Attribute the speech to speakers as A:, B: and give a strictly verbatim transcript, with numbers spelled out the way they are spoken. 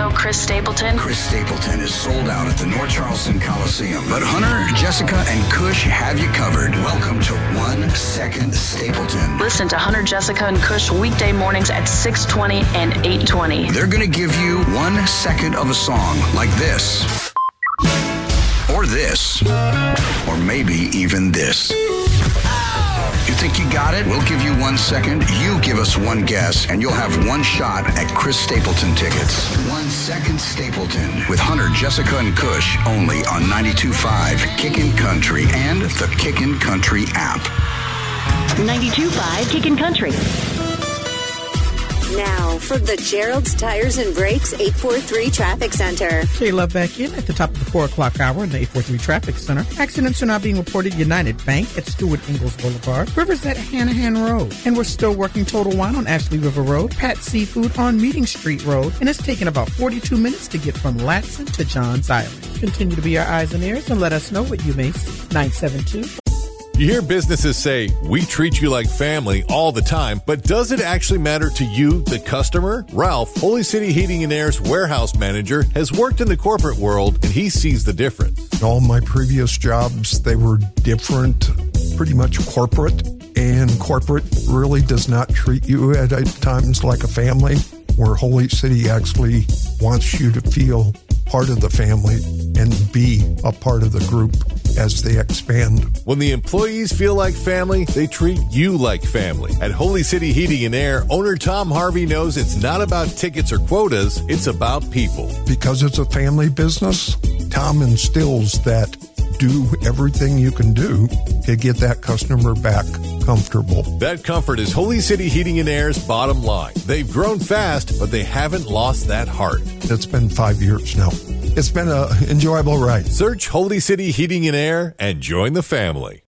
A: know Chris Stapleton?
B: Chris Stapleton is sold out at the North Charleston Coliseum. But Hunter, Jessica, and Kush have you covered. Welcome to One Second Stapleton.
A: Listen to Hunter, Jessica, and Kush weekday mornings at six twenty and eight twenty.
B: They're going to give you one second of a song like this. Or this. Or maybe even this. You think you got it? We'll give you one second. You give us one guess, and you'll have one shot at Chris Stapleton tickets. One Second Stapleton with Hunter, Jessica, and Kush only on ninety-two point five Kickin' Country and the Kickin' Country app.
C: ninety-two point five Kickin' Country.
D: Now, from the Gerald's Tires and Brakes eight four three Traffic Center.
E: J-Love back in at the top of the four o'clock hour in the eight four three Traffic Center. Accidents are now being reported United Bank at Stewart Ingalls Boulevard, Rivers at Hanahan Road. And we're still working Total Wine on Ashley River Road, Pat Seafood on Meeting Street Road, and it's taken about forty-two minutes to get from Latson to Johns Island. Continue to be our eyes and ears and let us know what you may see. nine seven two
F: You hear businesses say, we treat you like family all the time, but does it actually matter to you, the customer? Ralph, Holy City Heating and Air's warehouse manager, has worked in the corporate world, and he sees the difference.
G: All my previous jobs, they were different, pretty much corporate, and corporate really does not treat you at times like a family, where Holy City actually wants you to feel part of the family and be a part of the group as they expand.
F: When the employees feel like family, they treat you like family. At Holy City Heating and Air, owner Tom Harvey knows it's not about tickets or quotas, it's about people.
G: Because it's a family business, Tom instills that do everything you can do to get that customer back comfortable.
F: That comfort is Holy City Heating and Air's bottom line. They've grown fast, but they haven't lost that heart.
G: It's been five years now. It's been an enjoyable ride.
F: Search Holy City Heating and Air and join the family.